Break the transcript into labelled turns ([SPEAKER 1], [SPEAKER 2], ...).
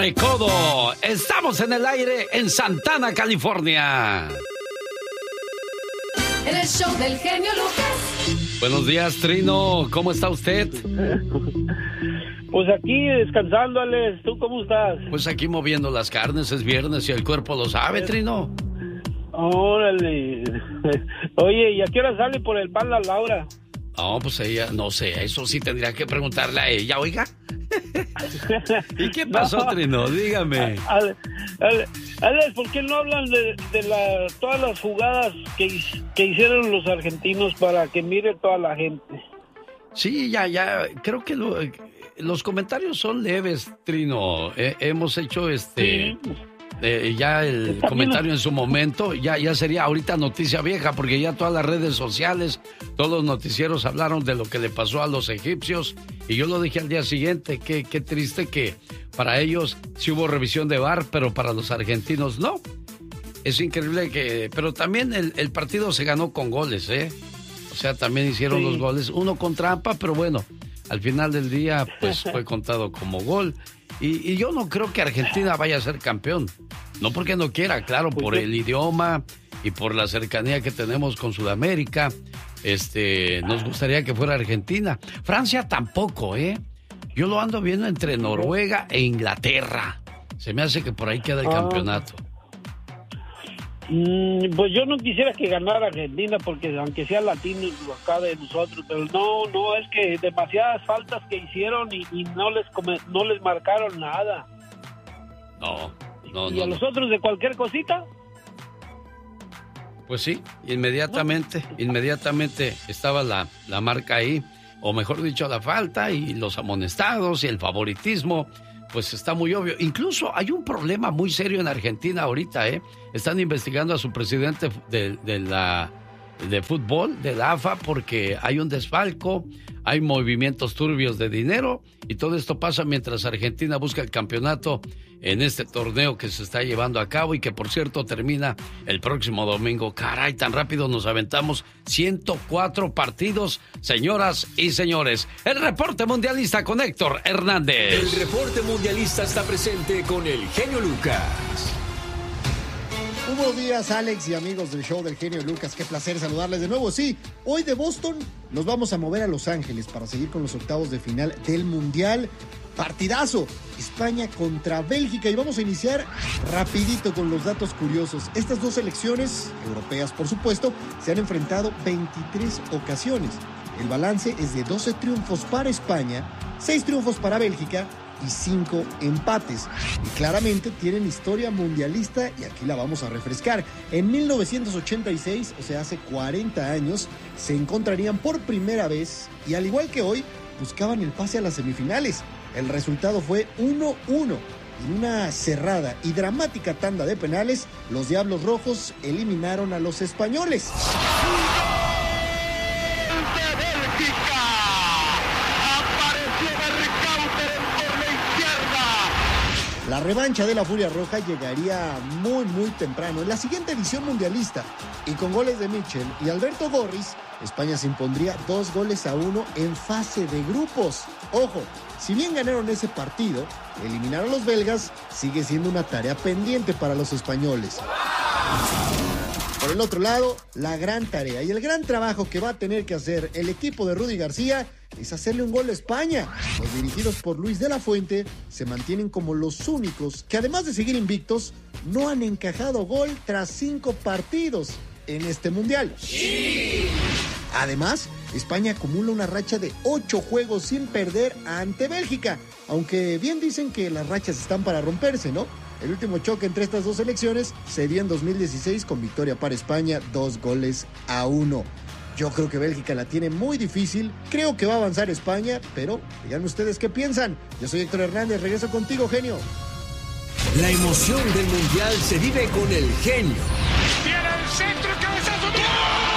[SPEAKER 1] Recodo. Estamos en el aire en Santana, California.
[SPEAKER 2] En el show del genio Lucas.
[SPEAKER 1] Buenos días, Trino. ¿Cómo está usted?
[SPEAKER 3] Pues aquí descansando, Alex. ¿Tú cómo estás?
[SPEAKER 1] Pues aquí moviendo las carnes, es viernes y el cuerpo lo sabe, Trino.
[SPEAKER 3] Órale. Oye, ¿y a qué hora sale por el pan la Laura?
[SPEAKER 1] No, pues ella, no sé, eso sí tendría que preguntarle a ella, oiga. ¿Y qué pasó, no, Trino? Dígame.
[SPEAKER 3] Alex, ¿por qué no hablan de todas las jugadas que hicieron los argentinos para que mire toda la gente?
[SPEAKER 1] Sí, ya, creo que los comentarios son leves, Trino. Hemos hecho
[SPEAKER 3] Sí.
[SPEAKER 1] Ya el comentario en su momento, ya sería ahorita noticia vieja, porque ya todas las redes sociales, todos los noticieros hablaron de lo que le pasó a los egipcios, y yo lo dije al día siguiente, qué triste que para ellos sí hubo revisión de VAR, pero para los argentinos no. Es increíble pero también el partido se ganó con goles, O sea, también hicieron los goles, uno con trampa, pero bueno, al final del día, pues fue contado como gol. Y yo no creo que Argentina vaya a ser campeón. No porque no quiera, claro, por el idioma y por la cercanía que tenemos con Sudamérica. Nos gustaría que fuera Argentina. Francia tampoco, Yo lo ando viendo entre Noruega e Inglaterra. Se me hace que por ahí queda el campeonato.
[SPEAKER 3] Pues yo no quisiera que ganara Argentina, porque aunque sea latino acá de nosotros, pero no, es que demasiadas faltas que hicieron y no les marcaron nada.
[SPEAKER 1] No.
[SPEAKER 3] ¿Y a los otros de cualquier cosita?
[SPEAKER 1] Pues sí, inmediatamente estaba la marca ahí, o mejor dicho, la falta y los amonestados y el favoritismo. Pues está muy obvio. Incluso hay un problema muy serio en Argentina ahorita, Están investigando a su presidente de fútbol, de la AFA, porque hay un desfalco, hay movimientos turbios de dinero, y todo esto pasa mientras Argentina busca el campeonato en este torneo que se está llevando a cabo y que, por cierto, termina el próximo domingo. Caray, tan rápido nos aventamos 104 partidos, señoras y señores. El reporte mundialista con Héctor Hernández.
[SPEAKER 4] El reporte mundialista está presente con el genio Lucas.
[SPEAKER 5] Muy buenos días, Alex y amigos del show del genio Lucas. Qué placer saludarles de nuevo. Sí, hoy de Boston nos vamos a mover a Los Ángeles para seguir con los octavos de final del Mundial. Partidazo, España contra Bélgica, y vamos a iniciar rapidito con los datos curiosos. Estas dos selecciones, europeas por supuesto, se han enfrentado 23 ocasiones. El balance es de 12 triunfos para España, 6 triunfos para Bélgica y 5 empates. Y claramente tienen historia mundialista, y aquí la vamos a refrescar. En 1986, o sea, hace 40 años, se encontrarían por primera vez, y al igual que hoy, buscaban el pase a las semifinales. El resultado fue 1-1. En una cerrada y dramática tanda de penales, los Diablos Rojos eliminaron a los españoles. La revancha de la Furia Roja llegaría muy temprano en la siguiente edición mundialista, y con goles de Michel y Alberto Gorris, España se impondría 2-1 en fase de grupos. Ojo, si bien ganaron ese partido, eliminar a los belgas sigue siendo una tarea pendiente para los españoles. Por el otro lado, la gran tarea y el gran trabajo que va a tener que hacer el equipo de Rudy García es hacerle un gol a España. Los dirigidos por Luis de la Fuente se mantienen como los únicos que, además de seguir invictos, no han encajado gol tras 5 partidos en este mundial. ¡Sí! Además, España acumula una racha de 8 juegos sin perder ante Bélgica, aunque bien dicen que las rachas están para romperse, ¿no? El último choque entre estas dos selecciones se dio en 2016 con victoria para España, 2-1. Yo creo que Bélgica la tiene muy difícil, creo que va a avanzar España, pero díganme ustedes qué piensan. Yo soy Héctor Hernández, regreso contigo, genio.
[SPEAKER 4] La emoción del Mundial se vive con el genio.
[SPEAKER 6] Viene el centro, cabeza.